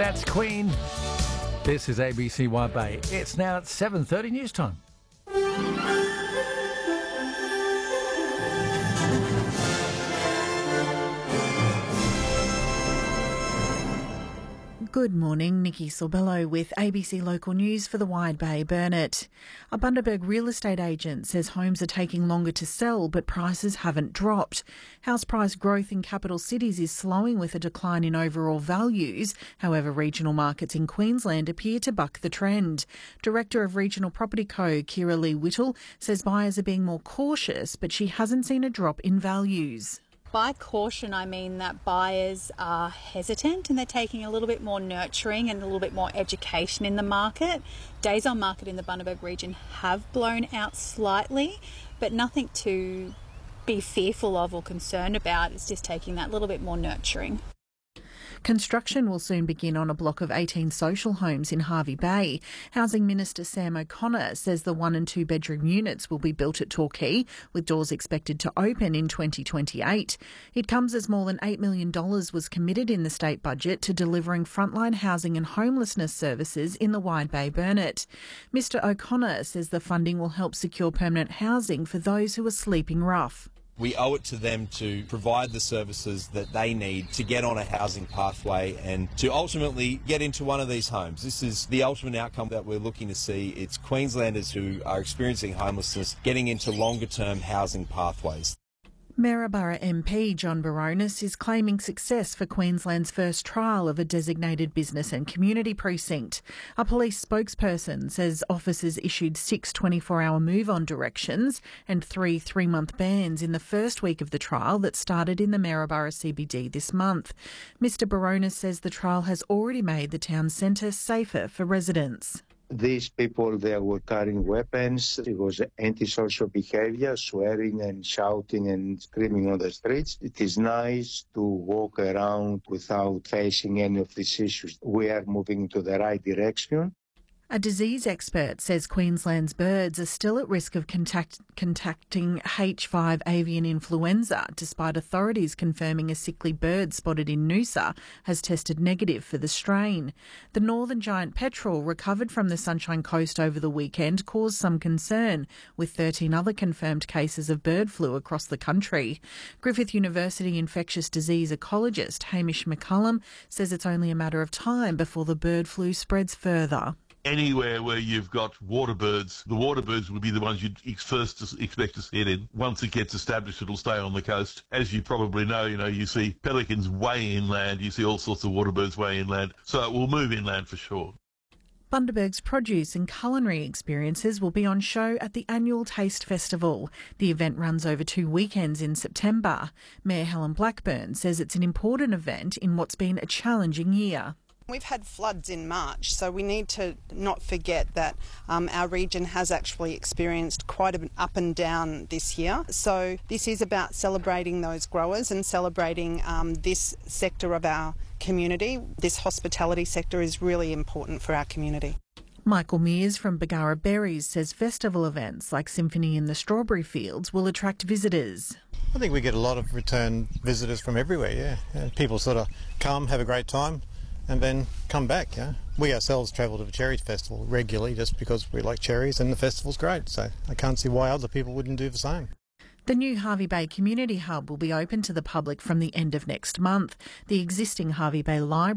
That's Queen. This is ABC Wide Bay. It's now at 7:30 news time. Good morning, Nikki Sorbello with ABC Local News for the Wide Bay Burnett. A Bundaberg real estate agent says homes are taking longer to sell, but prices haven't dropped. House price growth in capital cities is slowing with a decline in overall values. However, regional markets in Queensland appear to buck the trend. Director of Regional Property Co, Kira Lee Whittle, says buyers are being more cautious, but she hasn't seen a drop in values. By caution, I mean that buyers are hesitant and they're taking a little bit more nurturing and a little bit more education in the market. Days on market in the Bundaberg region have blown out slightly, but nothing to be fearful of or concerned about. It's just taking that little bit more nurturing. Construction will soon begin on a block of 18 social homes in Hervey Bay. Housing Minister Sam O'Connor says the 1 and 2 bedroom units will be built at Torquay, with doors expected to open in 2028. It comes as more than $8 million was committed in the state budget to delivering frontline housing and homelessness services in the Wide Bay Burnett. Mr O'Connor says the funding will help secure permanent housing for those who are sleeping rough. We owe it to them to provide the services that they need to get on a housing pathway and to ultimately get into one of these homes. This is the ultimate outcome that we're looking to see. It's Queenslanders who are experiencing homelessness getting into longer-term housing pathways. Maryborough MP John Baronis is claiming success for Queensland's first trial of a designated business and community precinct. A police spokesperson says officers issued 6 24-hour move-on directions and 3 3-month bans in the first week of the trial that started in the Maryborough CBD this month. Mr Baronis says the trial has already made the town centre safer for residents. These people, they were carrying weapons. It was antisocial behavior, swearing and shouting and screaming on the streets. It is nice to walk around without facing any of these issues. We are moving to the right direction. A disease expert says Queensland's birds are still at risk of contacting H5 avian influenza, despite authorities confirming a sickly bird spotted in Noosa has tested negative for the strain. The northern giant petrel recovered from the Sunshine Coast over the weekend caused some concern, with 13 other confirmed cases of bird flu across the country. Griffith University infectious disease ecologist Hamish McCullum says it's only a matter of time before the bird flu spreads further. Anywhere where you've got water birds, the water birds would be the ones you'd first expect to see it in. Once it gets established, it'll stay on the coast. As you probably know, you see pelicans way inland, you see all sorts of water birds way inland, so it will move inland for sure. Bundaberg's produce and culinary experiences will be on show at the annual Taste Festival. The event runs over 2 weekends in September. Mayor Helen Blackburn says it's an important event in what's been a challenging year. We've had floods in March, so we need to not forget that our region has actually experienced quite an up and down this year. So this is about celebrating those growers and celebrating this sector of our community. This hospitality sector is really important for our community. Michael Mears from Bargara Berries says festival events like Symphony in the Strawberry Fields will attract visitors. I think we get a lot of return visitors from everywhere, yeah. People sort of come, have a great time, and then come back. Yeah? We ourselves travel to the Cherry Festival regularly just because we like cherries and the festival's great, so I can't see why other people wouldn't do the same. The new Hervey Bay Community Hub will be open to the public from the end of next month. The existing Hervey Bay Library